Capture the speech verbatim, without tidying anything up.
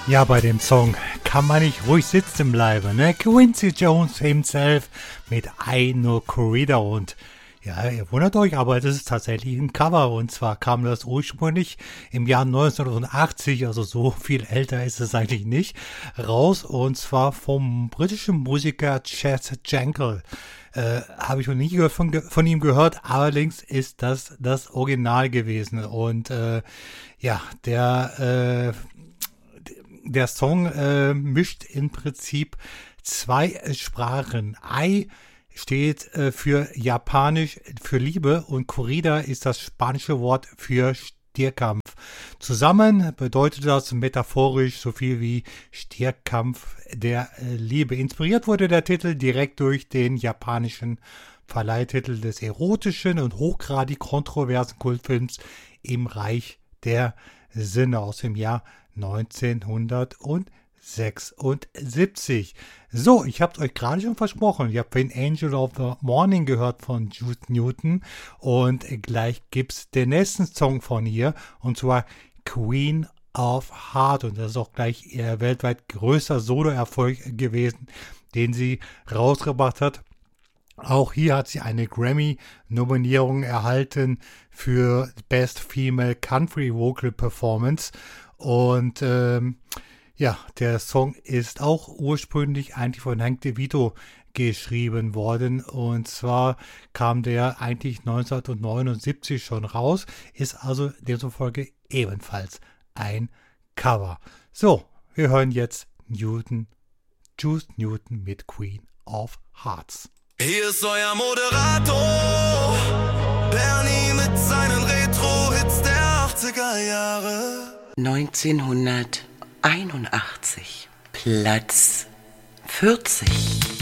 Ja, bei dem Song kann man nicht ruhig sitzen bleiben, ne? Quincy Jones himself mit I Know Corrida und ja, ihr wundert euch, aber das ist tatsächlich ein Cover und zwar kam das ursprünglich im Jahr neunzehnhundertachtzig, also so viel älter ist es eigentlich nicht, raus und zwar vom britischen Musiker Chet Jankel. Äh, habe ich noch nie gehört von, von ihm gehört, allerdings ist das das Original gewesen und äh, ja, der äh, Der Song äh, mischt im Prinzip zwei Sprachen. Ai steht äh, für Japanisch für Liebe und Corrida ist das spanische Wort für Stierkampf. Zusammen bedeutet das metaphorisch so viel wie Stierkampf der äh, Liebe. Inspiriert wurde der Titel direkt durch den japanischen Verleihtitel des erotischen und hochgradig kontroversen Kultfilms Im Reich der Sinne aus dem Jahr neunzehnhundertsechsundsiebzig. So, ich habe es euch gerade schon versprochen. Ich habe den Angel of the Morning gehört von Jude Newton und gleich gibt es den nächsten Song von ihr und zwar Queen of Heart und das ist auch gleich ihr weltweit größter Soloerfolg gewesen, den sie rausgebracht hat. Auch hier hat sie eine Grammy-Nominierung erhalten für Best Female Country Vocal Performance. Und ähm, ja, der Song ist auch ursprünglich eigentlich von Hank DeVito geschrieben worden. Und zwar kam der eigentlich neunzehnhundertneunundsiebzig schon raus, ist also demzufolge ebenfalls ein Cover. So, wir hören jetzt Newton, Juice Newton mit Queen of Hearts. Hier ist euer Moderator, Bernie mit seinen Retro-Hits der achtziger Jahre. neunzehnhunderteinundachtzig, Platz vierzig.